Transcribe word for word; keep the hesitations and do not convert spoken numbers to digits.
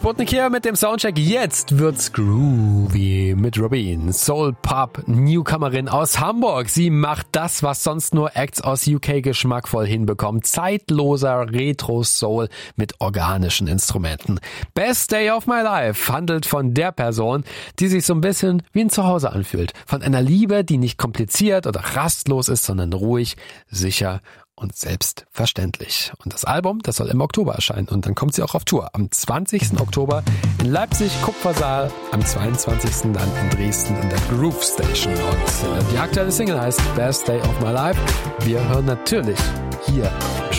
Sputnik hier mit dem Soundcheck. Jetzt wird's groovy mit Robin, Soul-Pop-Newcomerin aus Hamburg. Sie macht das, was sonst nur Acts aus U K geschmackvoll hinbekommen. Zeitloser Retro-Soul mit organischen Instrumenten. Best Day of My Life handelt von der Person, die sich so ein bisschen wie ein Zuhause anfühlt. Von einer Liebe, die nicht kompliziert oder rastlos ist, sondern ruhig, sicher und selbstverständlich. Und das Album, das soll im Oktober erscheinen. Und dann kommt sie auch auf Tour. Am zwanzigsten Oktober in Leipzig, Kupfersaal. Am zweiundzwanzigsten dann in Dresden in der Groove Station. Und die aktuelle Single heißt Best Day of My Life. Wir hören natürlich hier